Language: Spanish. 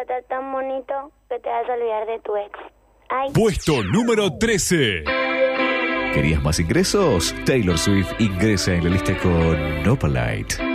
tratar tan bonito que te vas a olvidar de tu ex. Ay. Puesto número 13. ¿Querías más ingresos? Taylor Swift ingresa en la lista con Opalite.